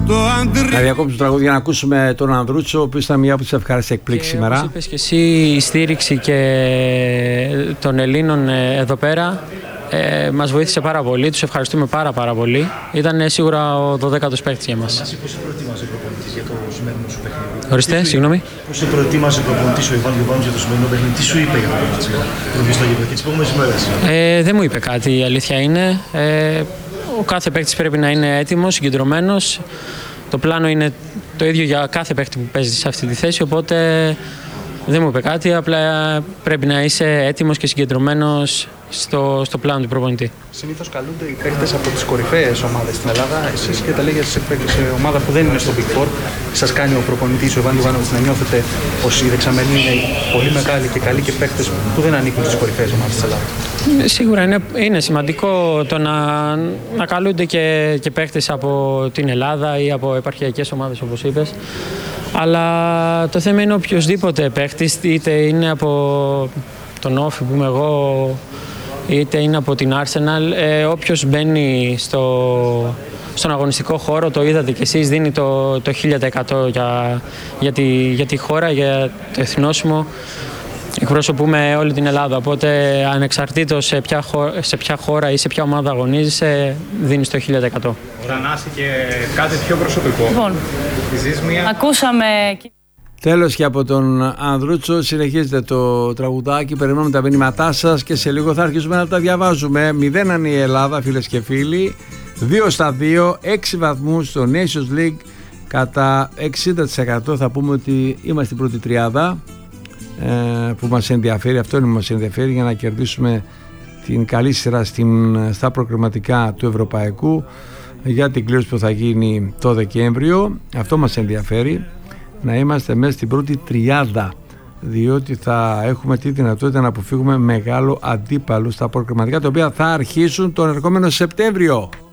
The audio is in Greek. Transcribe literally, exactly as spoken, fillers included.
Να διακόψουμε το τραγούδι για να ακούσουμε τον Ανδρούτσο, ο οποίος ήταν μια από τις ευχάριστες εκπλήξεις σήμερα. Όπως είπες και εσύ, η στήριξη και των Ελλήνων εδώ πέρα ε, μας βοήθησε πάρα πολύ. Τους ευχαριστούμε πάρα πάρα πολύ. Ήταν σίγουρα ο δωδέκατος παίκτης για μας. Πώς σε προετοίμαζε ο προπονητής για το σημερινό σου παιχνίδι? Ορίστε, συγγνώμη. Πώς σε προετοίμαζε ο προπονητής ο Ιβάν Γιοβάνοβιτς για το σημερινό παιχνίδι? Τι σου είπε για το παιχνίδι στο γήπεδο και τις επόμενες ημέρες? Ε, δεν μου είπε κάτι, η αλήθεια είναι. Ε, ο κάθε παίκτης πρέπει να είναι έτοιμος, συγκεντρωμένος. Το πλάνο είναι το ίδιο για κάθε παίκτη που παίζει σε αυτή τη θέση, οπότε δεν μου είπε κάτι, απλά πρέπει να είσαι έτοιμος και συγκεντρωμένος στο, στο πλάνο του προπονητή. Συνήθως καλούνται οι παίκτες από τις κορυφαίες ομάδες στην Ελλάδα. Εσείς και τα λέγια σε ομάδα που δεν είναι στο Big Four, σας κάνει ο προπονητής ο Ιβάν Γιοβάνοβιτς να νιώθετε πως οι δεξαμενοί είναι πολύ μεγάλοι και καλοί και παίκτες που δεν ανήκουν στις κορυφαίες ομάδες της Ελλάδα? Σίγουρα είναι, είναι σημαντικό το να, να καλούνται και, και παίκτες από την Ελλάδα ή από επαρχιακές ομάδες, όπως είπες. Αλλά το θέμα είναι οποιοσδήποτε παίκτης, είτε είναι από τον Όφη που είμαι εγώ, είτε είναι από την Arsenal, ε, όποιος μπαίνει στο, στον αγωνιστικό χώρο, το είδατε κι εσείς, δίνει το, το χίλια τοις εκατό για, για, τη, για τη χώρα, για το εθνόσημο. Εκπροσωπούμε όλη την Ελλάδα, οπότε ανεξαρτήτως σε ποια, χώρα, σε ποια χώρα ή σε ποια ομάδα αγωνίζεσαι, δίνεις το χίλια τοις εκατό. Ρανάση, και κάτι πιο προσωπικό. Λοιπόν, μια... ακούσαμε... Τέλος και από τον Ανδρούτσο, συνεχίζεται το τραγουδάκι, περιμένουμε τα μηνύματά σας και σε λίγο θα αρχίσουμε να τα διαβάζουμε. Μηδέναν η Ελλάδα, φίλες και φίλοι, δύο στα δύο, έξι βαθμούς στο Nations League, κατά εξήντα τοις εκατό θα πούμε ότι είμαστε στην πρώτη τριάδα ε, που μας ενδιαφέρει, αυτό είναι που μας ενδιαφέρει, για να κερδίσουμε την καλή σειρά στην, στα προκριματικά του Ευρωπαϊκού για την κλήρωση που θα γίνει το Δεκέμβριο. Αυτό μας ενδιαφέρει, να είμαστε μέσα στην πρώτη τριάδα, διότι θα έχουμε τη δυνατότητα να αποφύγουμε μεγάλο αντίπαλο στα προκριματικά, τα οποία θα αρχίσουν τον ερχόμενο Σεπτέμβριο.